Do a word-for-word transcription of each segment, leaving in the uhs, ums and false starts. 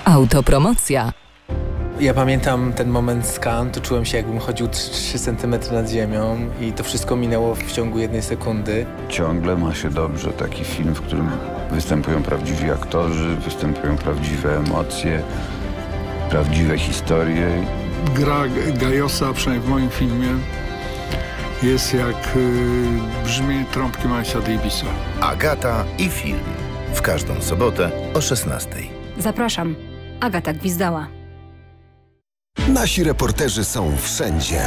Autopromocja. Ja pamiętam ten moment z Cannes, to czułem się, jakbym chodził trzy centymetry nad ziemią i to wszystko minęło w ciągu jednej sekundy. Ciągle ma się dobrze taki film, w którym występują prawdziwi aktorzy, występują prawdziwe emocje, prawdziwe historie. Gra Gajosa, przynajmniej w moim filmie, jest jak y, brzmi trąbki Milesa Davisa. Agata i film. W każdą sobotę o szesnastej. Zapraszam. Agata Gwizdała. Nasi reporterzy są wszędzie.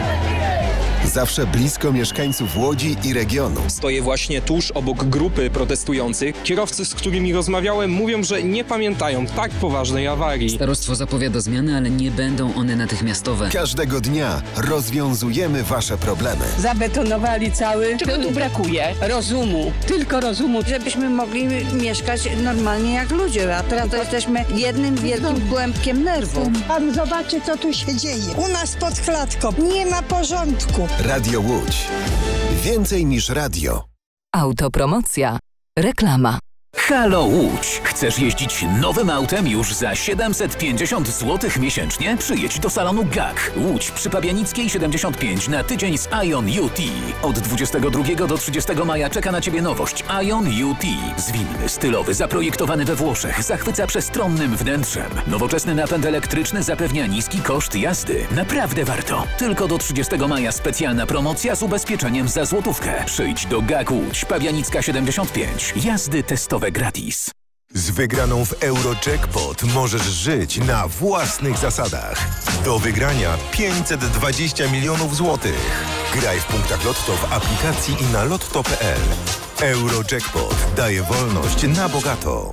Zawsze blisko mieszkańców Łodzi i regionu. Stoję właśnie tuż obok grupy protestujących. Kierowcy, z którymi rozmawiałem, mówią, że nie pamiętają tak poważnej awarii. Starostwo zapowiada zmiany, ale nie będą one natychmiastowe. Każdego dnia rozwiązujemy wasze problemy. Zabetonowali cały. Czego tu brakuje? Rozumu. Tylko rozumu. Żebyśmy mogli mieszkać normalnie jak ludzie, a teraz to jesteśmy jednym wielkim głębkiem nerwu. Pan zobaczy, co tu się dzieje. U nas pod klatką nie ma porządku. Radio Łódź. Więcej niż radio. Autopromocja. Reklama. Halo Łódź! Chcesz jeździć nowym autem już za siedemset pięćdziesiąt złotych miesięcznie? Przyjedź do salonu G A K. Łódź przy Pabianickiej siedemdziesiąt pięć na tydzień z Ion U T. Od dwudziestego drugiego do trzydziestego maja czeka na Ciebie nowość Ion U T. Zwinny, stylowy, zaprojektowany we Włoszech, zachwyca przestronnym wnętrzem. Nowoczesny napęd elektryczny zapewnia niski koszt jazdy. Naprawdę warto. Tylko do trzydziestego maja specjalna promocja z ubezpieczeniem za złotówkę. Przyjdź do G A K Łódź, Pabianicka siedemdziesiąt pięć. Jazdy testowe gratis. Z wygraną w Eurojackpot możesz żyć na własnych zasadach. Do wygrania pięćset dwadzieścia milionów złotych. Graj w punktach Lotto w aplikacji i na lotto kropka p l. Eurojackpot daje wolność na bogato.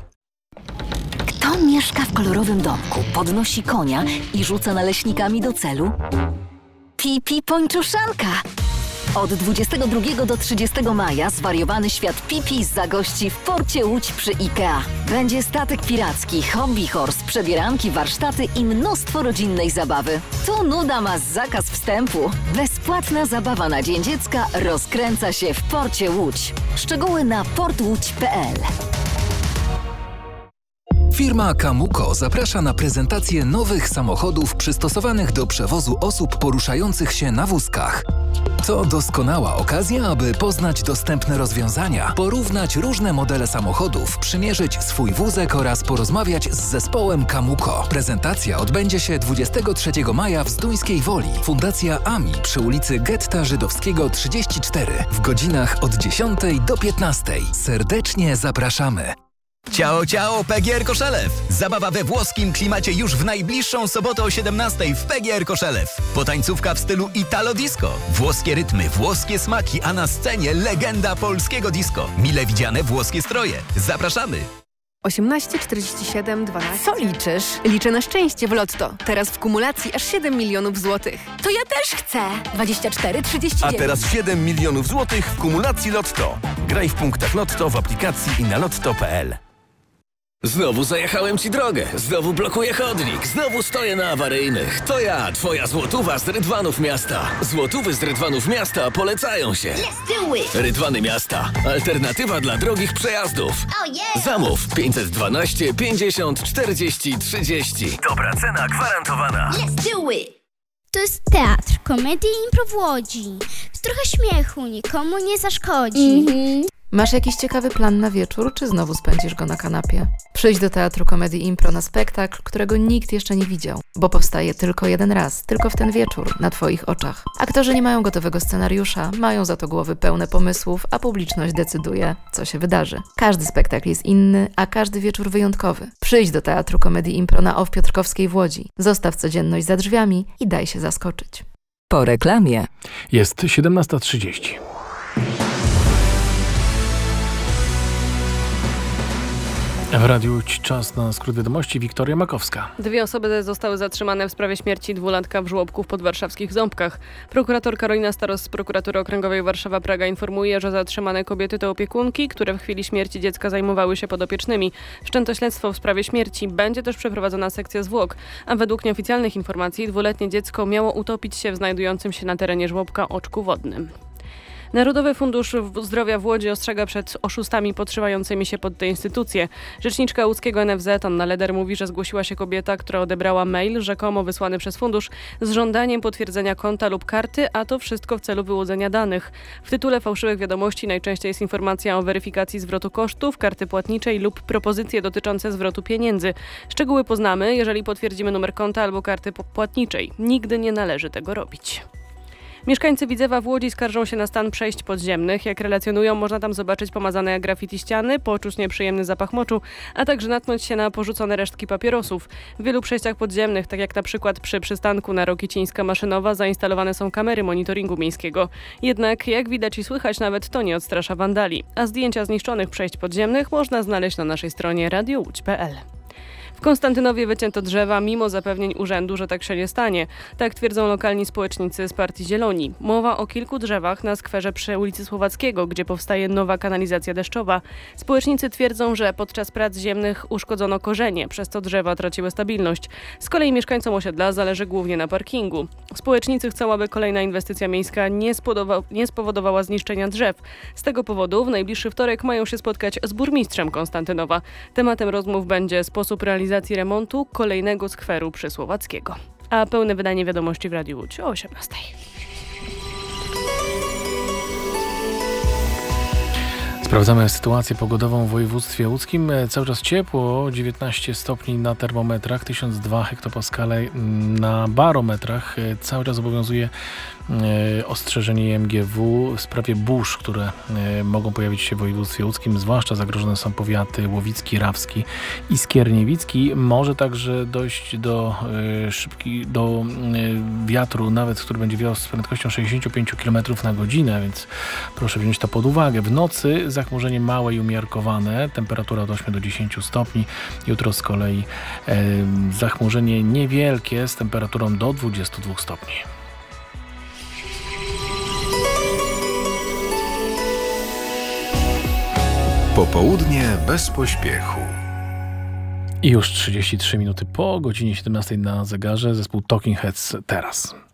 Kto mieszka w kolorowym domku, podnosi konia i rzuca naleśnikami do celu? Pipi Pończuszanka! Od dwudziestego drugiego do trzydziestego maja zwariowany świat Pipi zagości w porcie Łódź przy IKEA. Będzie statek piracki, hobby horse, przebieranki, warsztaty i mnóstwo rodzinnej zabawy. Tu nuda ma zakaz wstępu. Bezpłatna zabawa na Dzień Dziecka rozkręca się w porcie Łódź. Szczegóły na port łódź kropka p l. Firma Camuco zaprasza na prezentację nowych samochodów przystosowanych do przewozu osób poruszających się na wózkach. To doskonała okazja, aby poznać dostępne rozwiązania, porównać różne modele samochodów, przymierzyć swój wózek oraz porozmawiać z zespołem Camuco. Prezentacja odbędzie się dwudziestego trzeciego maja w Zduńskiej Woli. Fundacja A M I przy ulicy Getta Żydowskiego trzydzieści cztery w godzinach od dziesiątej do piętnastej. Serdecznie zapraszamy. Ciao, ciao, P G R Koszelew! Zabawa we włoskim klimacie już w najbliższą sobotę o siedemnastej w P G R Koszelew. Potańcówka w stylu Italo Disco. Włoskie rytmy, włoskie smaki, a na scenie legenda polskiego disco. Mile widziane włoskie stroje. Zapraszamy! osiemnaście czterdzieści siedem dwanaście. Co liczysz? Liczę na szczęście w Lotto. Teraz w kumulacji aż siedem milionów złotych. To ja też chcę! dwadzieścia cztery trzydzieści dziewięć. A teraz siedem milionów złotych w kumulacji Lotto. Graj w punktach Lotto w aplikacji i na lotto kropka p l. Znowu zajechałem ci drogę, znowu blokuję chodnik, znowu stoję na awaryjnych. To ja, twoja złotówa z Rydwanów Miasta. Złotówy z Rydwanów Miasta polecają się. Rydwany Miasta. Alternatywa dla drogich przejazdów. Oh yeah. Zamów pięćset dwanaście pięćdziesiąt czterdzieści trzydzieści. Dobra cena gwarantowana. Let's do it. To jest teatr, komedia i impro w Łodzi. Trochę śmiechu nikomu nie zaszkodzi. Mm-hmm. Masz jakiś ciekawy plan na wieczór, czy znowu spędzisz go na kanapie? Przyjdź do Teatru Komedii Impro na spektakl, którego nikt jeszcze nie widział, bo powstaje tylko jeden raz, tylko w ten wieczór, na Twoich oczach. Aktorzy nie mają gotowego scenariusza, mają za to głowy pełne pomysłów, a publiczność decyduje, co się wydarzy. Każdy spektakl jest inny, a każdy wieczór wyjątkowy. Przyjdź do Teatru Komedii Impro na O W Piotrkowskiej w Łodzi. Zostaw codzienność za drzwiami i daj się zaskoczyć. Po reklamie. Jest siedemnasta trzydzieści. W Radiu Łódź czas na skrót wiadomości. Wiktoria Makowska. Dwie osoby zostały zatrzymane w sprawie śmierci dwulatka w żłobku w podwarszawskich Ząbkach. Prokurator Karolina Staros z Prokuratury Okręgowej Warszawa-Praga informuje, że zatrzymane kobiety to opiekunki, które w chwili śmierci dziecka zajmowały się podopiecznymi. Wszczęto śledztwo w sprawie śmierci. Będzie też przeprowadzona sekcja zwłok. A według nieoficjalnych informacji dwuletnie dziecko miało utopić się w znajdującym się na terenie żłobka oczku wodnym. Narodowy Fundusz Zdrowia w Łodzi ostrzega przed oszustami podszywającymi się pod te instytucje. Rzeczniczka łódzkiego N F Z Anna Leder mówi, że zgłosiła się kobieta, która odebrała mail rzekomo wysłany przez fundusz z żądaniem potwierdzenia konta lub karty, a to wszystko w celu wyłudzenia danych. W tytule fałszywych wiadomości najczęściej jest informacja o weryfikacji zwrotu kosztów, karty płatniczej lub propozycje dotyczące zwrotu pieniędzy. Szczegóły poznamy, jeżeli potwierdzimy numer konta albo karty płatniczej. Nigdy nie należy tego robić. Mieszkańcy Widzewa w Łodzi skarżą się na stan przejść podziemnych. Jak relacjonują, można tam zobaczyć pomazane jak graffiti ściany, poczuć nieprzyjemny zapach moczu, a także natknąć się na porzucone resztki papierosów. W wielu przejściach podziemnych, tak jak na przykład przy przystanku na Rokicińska-Maszynowa, zainstalowane są kamery monitoringu miejskiego. Jednak, jak widać i słychać, nawet to nie odstrasza wandali. A zdjęcia zniszczonych przejść podziemnych można znaleźć na naszej stronie radio łódź kropka p l. W Konstantynowie wycięto drzewa mimo zapewnień urzędu, że tak się nie stanie. Tak twierdzą lokalni społecznicy z Partii Zieloni. Mowa o kilku drzewach na skwerze przy ulicy Słowackiego, gdzie powstaje nowa kanalizacja deszczowa. Społecznicy twierdzą, że podczas prac ziemnych uszkodzono korzenie, przez co drzewa traciły stabilność. Z kolei mieszkańcom osiedla zależy głównie na parkingu. Społecznicy chcą, aby kolejna inwestycja miejska nie, spodowa- nie spowodowała zniszczenia drzew. Z tego powodu w najbliższy wtorek mają się spotkać z burmistrzem Konstantynowa. Tematem rozmów będzie sposób realizacji remontu kolejnego skweru przy Słowackiego. A pełne wydanie wiadomości w Radiu Łódź o osiemnastej. Sprawdzamy sytuację pogodową w województwie łódzkim. Cały czas ciepło, dziewiętnaście stopni na termometrach, tysiąc dwa hektopaskale na barometrach. Cały czas obowiązuje ostrzeżenie M G W w sprawie burz, które mogą pojawić się w województwie łódzkim. Zwłaszcza zagrożone są powiaty łowicki, rawski i skierniewicki. Może także dojść do szybki, do wiatru, nawet który będzie wiał z prędkością sześćdziesiąt pięć kilometrów na godzinę, więc proszę wziąć to pod uwagę. W nocy zachmurzenie małe i umiarkowane, temperatura od ośmiu do dziesięciu stopni. Jutro z kolei e, zachmurzenie niewielkie z temperaturą do dwudziestu dwóch stopni. Popołudnie bez pośpiechu. I już trzydzieści trzy minuty po godzinie siedemnastej na zegarze. Zespół Talking Heads teraz.